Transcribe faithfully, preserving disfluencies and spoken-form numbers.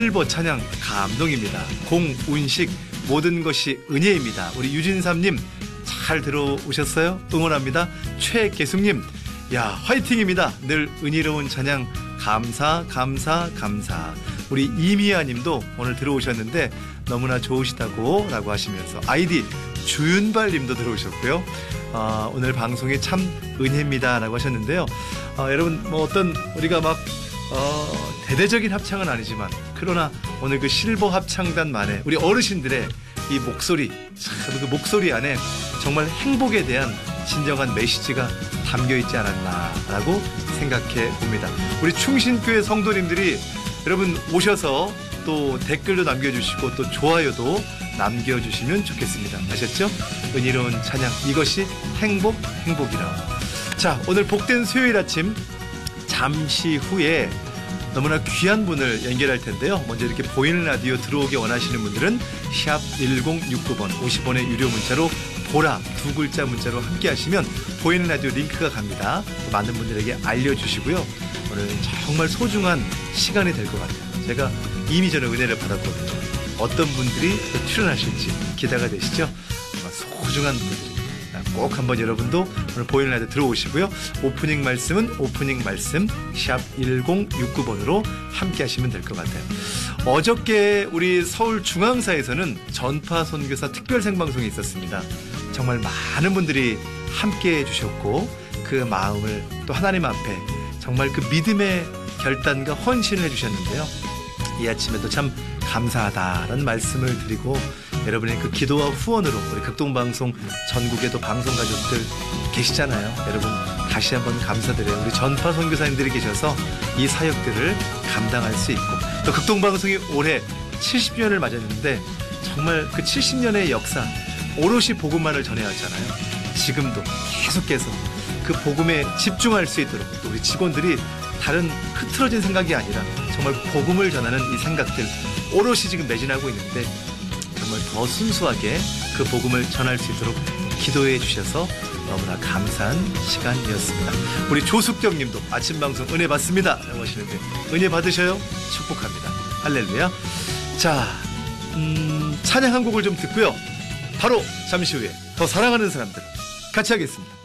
실버 찬양 감동입니다. 공운식 모든 것이 은혜입니다. 우리 유진삼님 잘 들어오셨어요? 응원합니다. 최계숙님, 야 화이팅입니다. 늘 은혜로운 찬양 감사 감사 감사. 우리 이미아님도 오늘 들어오셨는데 너무나 좋으시다고 라고 하시면서 아이디 주윤발님도 들어오셨고요. 어, 오늘 방송이 참 은혜입니다 라고 하셨는데요. 어, 여러분 뭐 어떤 우리가 막 어, 대대적인 합창은 아니지만 그러나 오늘 그 실버 합창단만의 우리 어르신들의 이 목소리, 참 그 목소리 안에 정말 행복에 대한 진정한 메시지가 담겨있지 않았나라고 생각해 봅니다. 우리 충신교회 성도님들이 여러분 오셔서 또 댓글도 남겨주시고 또 좋아요도 남겨주시면 좋겠습니다. 아셨죠? 은혜로운 찬양, 이것이 행복 행복이라. 자, 오늘 복된 수요일 아침 잠시 후에 너무나 귀한 분을 연결할 텐데요. 먼저 이렇게 보이는 라디오 들어오기 원하시는 분들은 샵 일공육구 번 오십 원의 유료 문자로 보라 두 글자 문자로 함께 하시면 보이는 라디오 링크가 갑니다. 많은 분들에게 알려주시고요. 오늘 정말 소중한 시간이 될 것 같아요. 제가 이미 저는 은혜를 받았거든요. 어떤 분들이 출연하실지 기대가 되시죠? 소중한 분들이 꼭 한번 여러분도 오늘 보이는 라디오 들어오시고요. 오프닝 말씀은 오프닝 말씀 샵 일공육구 번으로 함께 하시면 될 것 같아요. 어저께 우리 서울중앙사에서는 전파 선교사 특별 생방송이 있었습니다. 정말 많은 분들이 함께 해주셨고 그 마음을 또 하나님 앞에 정말 그 믿음의 결단과 헌신을 해주셨는데요. 이 아침에도 참 감사하다라는 말씀을 드리고 여러분의 그 기도와 후원으로 우리 극동방송 전국에도 방송 가족들 계시잖아요. 여러분 다시 한번 감사드려요. 우리 전파 선교사님들이 계셔서 이 사역들을 감당할 수 있고 또 극동방송이 올해 칠십 년을 맞았는데 정말 그 칠십 년의 역사 오롯이 복음만을 전해왔잖아요. 지금도 계속해서 그 복음에 집중할 수 있도록 또 우리 직원들이 다른 흐트러진 생각이 아니라 정말 복음을 전하는 이 생각들 오롯이 지금 매진하고 있는데 정말 더 순수하게 그 복음을 전할 수 있도록 기도해 주셔서 너무나 감사한 시간이었습니다. 우리 조숙경 님도 아침 방송 은혜 받습니다 라고 하시는데 은혜 받으셔요? 축복합니다. 할렐루야. 자, 음, 찬양 한 곡을 좀 듣고요. 바로 잠시 후에 더 사랑하는 사람들 같이 하겠습니다.